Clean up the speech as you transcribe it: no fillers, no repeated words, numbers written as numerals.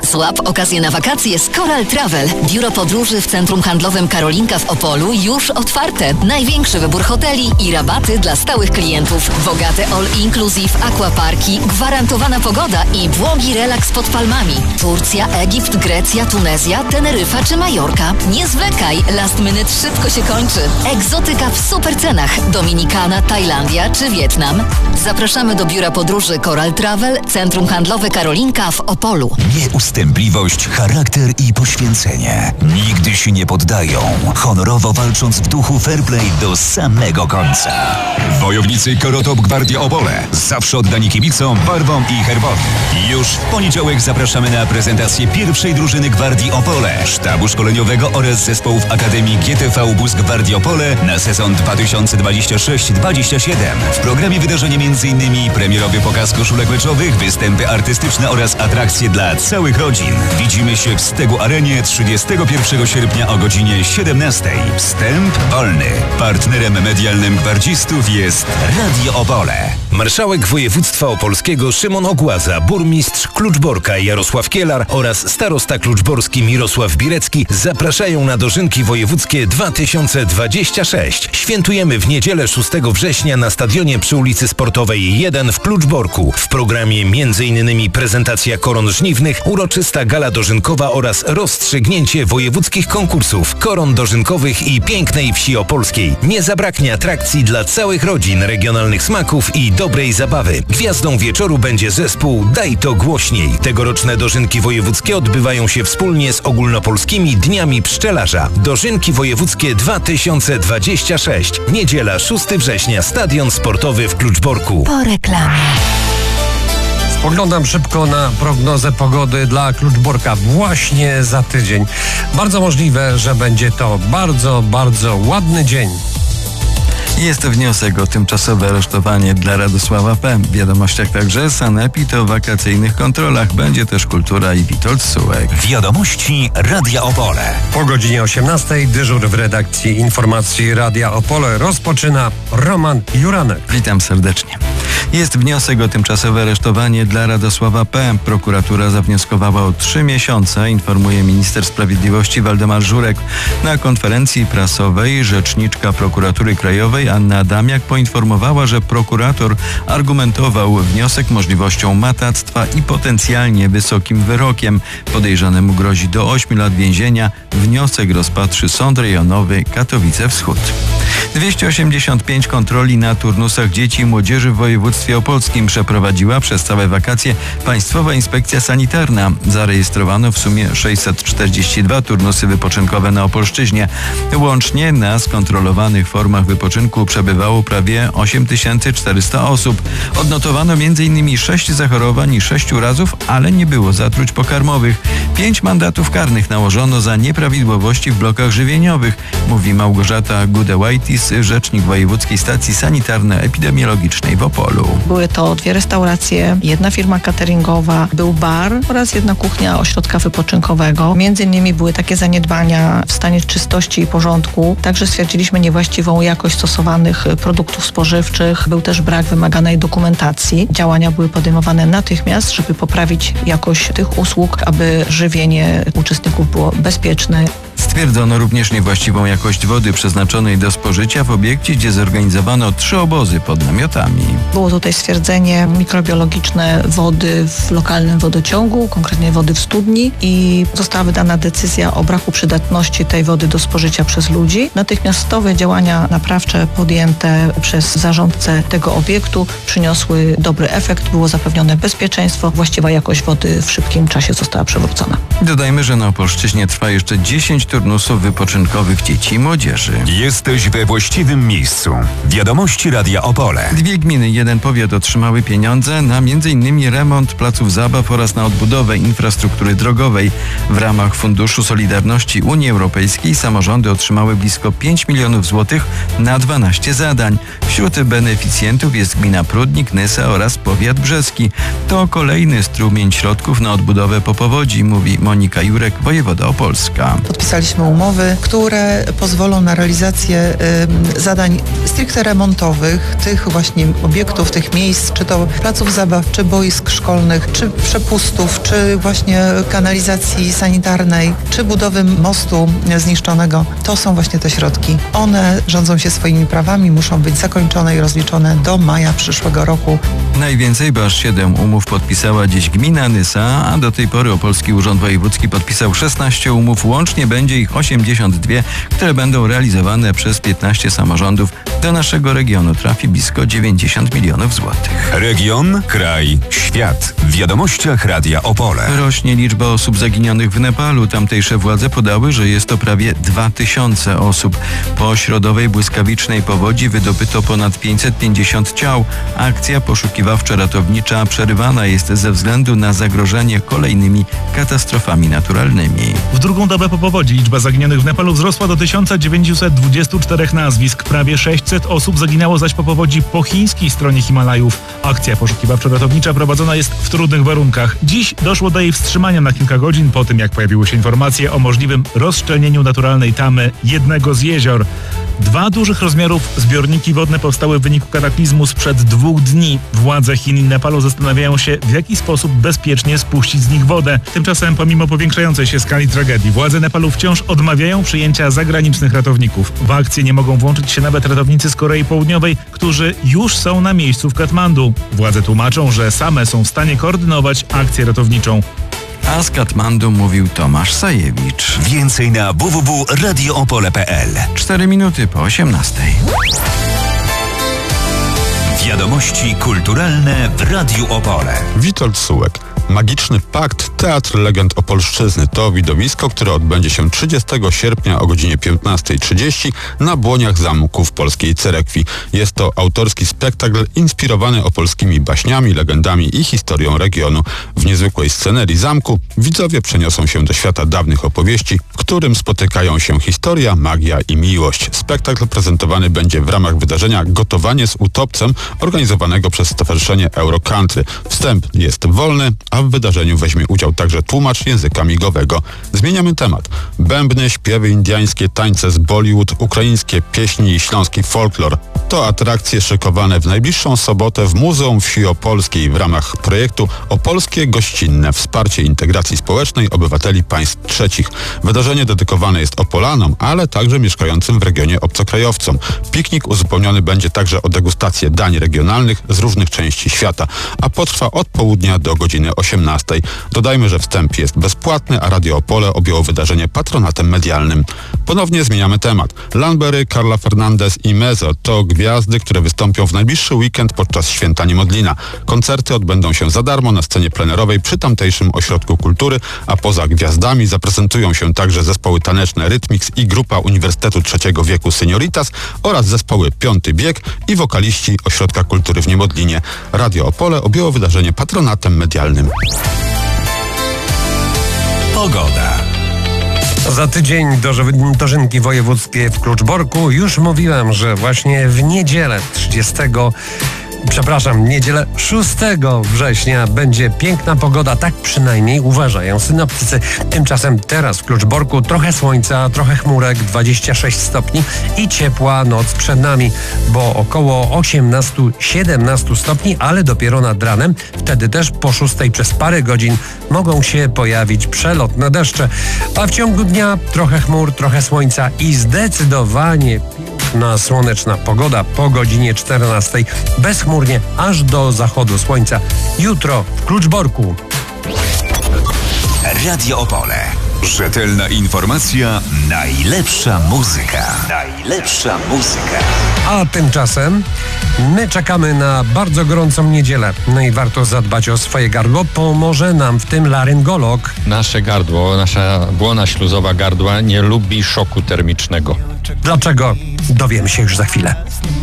Złap okazję na wakacje z Coral Travel. Biuro podróży w Centrum Handlowym Karolinka w Opolu już otwarte. Największy wybór hoteli i rabaty dla stałych klientów. Bogate all-inclusive aquaparki, gwarantowana pogoda i błogi relaks pod palmami. Turcja, Egipt, Grecja, Tunezja, Teneryfa czy Majorka. Nie zwlekaj, last minute szybko się kończy. Egzotyka w super cenach. Dominikana, Tajlandia czy Wietnam. Zapraszamy do biura podróży Coral Travel, Centrum Handlowe Karolinka w Opolu. Nieustępliwość, charakter i poświęcenie nigdy się nie poddają, honorowo walcząc w duchu fair play do samego końca. Wojownicy Korotop Gwardia Opole, zawsze oddani kibicom, barwom i herbowi. Już w poniedziałek zapraszamy na prezentację pierwszej drużyny Gwardii Opole, sztabu szkoleniowego oraz zespołów Akademii GTV Bus Gwardii Opole na sezon 2026-27. W programie wydarzenie m.in. premierowy pokaz koszulek meczowych, występy artystyczne oraz atrakcje dla całych rodzin. Widzimy się w Stegu Arenie 31 sierpnia o godzinie 17. Wstęp wolny. Partnerem medialnym gwardzistów jest Radio Opole. Marszałek województwa opolskiego Szymon Ogłaza, burmistrz Kluczborka Jarosław Kielar oraz starosta kluczborski Mirosław Birecki zapraszają na dożynki wojewódzkie 2026. Świętujemy w niedzielę 6 września na stadionie przy ulicy Sportowej 1 w Kluczborku. W programie m.in. prezentacja koron żniwnych, uroczysta gala dożynkowa oraz rozstrzygnięcie wojewódzkich konkursów, koron dożynkowych i pięknej wsi opolskiej. Nie zabraknie atrakcji dla całych rodzin, regionalnych smaków i dobrej zabawy. Gwiazdą wieczoru będzie zespół Daj to głośniej. Tegoroczne dożynki wojewódzkie odbywają się wspólnie z ogólnopolskimi Dniami Pszczelarza. Dożynki wojewódzkie 2026. Niedziela 6 września, Stadion Sportowy w Kluczborku. Po reklamie. Spoglądam szybko na prognozę pogody dla Kluczborka właśnie za tydzień. Bardzo możliwe, że będzie to bardzo, bardzo ładny dzień. Jest to wniosek o tymczasowe aresztowanie dla Radosława P. W wiadomościach także sanepid o wakacyjnych kontrolach. Będzie też kultura i Witold Sułek. Wiadomości Radia Opole. Po godzinie 18 dyżur w redakcji informacji Radia Opole rozpoczyna Roman Juranek. Witam serdecznie. Jest wniosek o tymczasowe aresztowanie dla Radosława P. Prokuratura zawnioskowała o 3 miesiące, informuje minister sprawiedliwości Waldemar Żurek. Na konferencji prasowej rzeczniczka prokuratury krajowej Anna Adamiak poinformowała, że prokurator argumentował wniosek możliwością matactwa i potencjalnie wysokim wyrokiem. Podejrzanemu grozi do 8 lat więzienia. Wniosek rozpatrzy Sąd Rejonowy Katowice Wschód. 285 kontroli na turnusach dzieci i młodzieży w województwie opolskim przeprowadziła przez całe wakacje Państwowa Inspekcja Sanitarna. Zarejestrowano w sumie 642 turnusy wypoczynkowe na Opolszczyźnie. Łącznie na skontrolowanych formach wypoczynku przebywało prawie 8400 osób. Odnotowano m.in. 6 zachorowań i 6 urazów, ale nie było zatruć pokarmowych. 5 mandatów karnych nałożono za nieprawidłowości w blokach żywieniowych, mówi Małgorzata Gudewajtis, rzecznik Wojewódzkiej Stacji Sanitarno-Epidemiologicznej w Opolu. Były to 2 restauracje, 1 firma cateringowa, był bar oraz 1 kuchnia ośrodka wypoczynkowego. Między innymi były takie zaniedbania w stanie czystości i porządku. Także stwierdziliśmy niewłaściwą jakość stosowanych produktów spożywczych. Był też brak wymaganej dokumentacji. Działania były podejmowane natychmiast, żeby poprawić jakość tych usług, aby żywienie uczestników było bezpieczne. Stwierdzono również niewłaściwą jakość wody przeznaczonej do spożycia w obiekcie, gdzie zorganizowano 3 obozy pod namiotami. Było tutaj stwierdzenie mikrobiologiczne wody w lokalnym wodociągu, konkretnie wody w studni, i została wydana decyzja o braku przydatności tej wody do spożycia przez ludzi. Natychmiastowe działania naprawcze podjęte przez zarządcę tego obiektu przyniosły dobry efekt, było zapewnione bezpieczeństwo, właściwa jakość wody w szybkim czasie została przywrócona. Dodajmy, że na Opolszczyźnie trwa jeszcze 10 turnusów wypoczynkowych dzieci i młodzieży. Jesteś we właściwym miejscu. Wiadomości Radia Opole. 2 gminy, 1 powiat otrzymały pieniądze na m.in. remont placów zabaw oraz na odbudowę infrastruktury drogowej. W ramach Funduszu Solidarności Unii Europejskiej samorządy otrzymały blisko 5 milionów złotych na 12 zadań. Wśród beneficjentów jest gmina Prudnik, Nysa oraz powiat brzeski. To kolejny strumień środków na odbudowę po powodzi, mówi Monika Jurek, wojewoda opolska. Podpisaliśmy podpisaliśmy umowy, które pozwolą na realizację zadań stricte remontowych tych właśnie obiektów, tych miejsc, czy to placów zabaw, czy boisk szkolnych, czy przepustów, czy właśnie kanalizacji sanitarnej, czy budowy mostu zniszczonego. To są właśnie te środki. One rządzą się swoimi prawami, muszą być zakończone i rozliczone do maja przyszłego roku. Najwięcej, bo aż 7 umów podpisała dziś gmina Nysa, a do tej pory Opolski Urząd Wojewódzki podpisał 16 umów. Łącznie będzie ich 82, które będą realizowane przez 15 samorządów. Do naszego regionu trafi blisko 90 milionów złotych. Region, kraj, świat. W wiadomościach Radia Opole. Rośnie liczba osób zaginionych w Nepalu. Tamtejsze władze podały, że jest to prawie 2000 osób. Po środowej błyskawicznej powodzi wydobyto ponad 550 ciał. Akcja poszukiwawczo-ratownicza przerywana jest ze względu na zagrożenie kolejnymi katastrofami naturalnymi. W drugą dobę po powodzi liczba zaginionych w Nepalu wzrosła do 1924 nazwisk. Prawie 600 osób zaginęło zaś po powodzi po chińskiej stronie Himalajów. Akcja poszukiwawczo-ratownicza prowadzona jest w trudnych warunkach. Dziś doszło do jej wstrzymania na kilka godzin po tym, jak pojawiły się informacje o możliwym rozszczelnieniu naturalnej tamy jednego z jezior. 2 dużych rozmiarów zbiorniki wodne powstały w wyniku kataklizmu sprzed 2 dni. Władze Chin i Nepalu zastanawiają się, w jaki sposób bezpiecznie spuścić z nich wodę. Tymczasem, pomimo powiększającej się skali tragedii, władze Nepalu wciąż odmawiają przyjęcia zagranicznych ratowników. W akcję nie mogą włączyć się nawet ratownicy z Korei Południowej, którzy już są na miejscu w Katmandu. Władze tłumaczą, że same są w stanie koordynować akcję ratowniczą. A z Katmandu mówił Tomasz Sajewicz. Więcej na www.radioopole.pl. 4 minuty po 18. Wiadomości kulturalne w Radiu Opole. Witold Sułek. Magiczny Pakt, Teatr Legend Opolszczyzny to widowisko, które odbędzie się 30 sierpnia o godzinie 15:30 na błoniach zamku w Polskiej Cerekwi. Jest to autorski spektakl inspirowany opolskimi baśniami, legendami i historią regionu. W niezwykłej scenerii zamku widzowie przeniosą się do świata dawnych opowieści, w którym spotykają się historia, magia i miłość. Spektakl prezentowany będzie w ramach wydarzenia Gotowanie z utopcem organizowanego przez Stowarzyszenie Eurocountry. Wstęp jest wolny, a w wydarzeniu weźmie udział także tłumacz języka migowego. Zmieniamy temat. Bębny, śpiewy indyjskie, tańce z Bollywood, ukraińskie pieśni i śląski folklor. To atrakcje szykowane w najbliższą sobotę w Muzeum Wsi Opolskiej w ramach projektu Opolskie Gościnne. Wsparcie integracji społecznej obywateli państw trzecich. Wydarzenie dedykowane jest Opolanom, ale także mieszkającym w regionie obcokrajowcom. Piknik uzupełniony będzie także o degustację dań regionalnych z różnych części świata, a potrwa od południa do godziny 18. Dodajmy, że wstęp jest bezpłatny, a Radio Opole objęło wydarzenie patronatem medialnym. Ponownie zmieniamy temat. Lanbery, Carla Fernandez i Mezo to gwiazdy, które wystąpią w najbliższy weekend podczas Święta Niemodlina. Koncerty odbędą się za darmo na scenie plenerowej przy tamtejszym ośrodku kultury, a poza gwiazdami zaprezentują się także zespoły taneczne Rytmix i grupa Uniwersytetu Trzeciego Wieku Senioritas oraz zespoły Piąty Bieg i wokaliści Ośrodka Kultury w Niemodlinie. Radio Opole objęło wydarzenie patronatem medialnym. Pogoda. Za tydzień dożynki wojewódzkie w Kluczborku. Już mówiłem, że właśnie w niedzielę niedzielę 6 września będzie piękna pogoda, tak przynajmniej uważają synoptycy. Tymczasem teraz w Kluczborku trochę słońca, trochę chmurek, 26 stopni i ciepła noc przed nami, bo około 18-17 stopni, ale dopiero nad ranem. Wtedy też po 6 przez parę godzin mogą się pojawić przelotne deszcze, a w ciągu dnia trochę chmur, trochę słońca i zdecydowanie piękna, słoneczna pogoda po godzinie 14. Bezchmurnie aż do zachodu słońca. Jutro w Kluczborku. Radio Opole. Rzetelna informacja, najlepsza muzyka. Najlepsza muzyka. A tymczasem my czekamy na bardzo gorącą niedzielę. No i warto zadbać o swoje gardło. Pomoże nam w tym laryngolog. Nasze gardło, nasza błona śluzowa gardła nie lubi szoku termicznego. Dlaczego? Dowiemy się już za chwilę.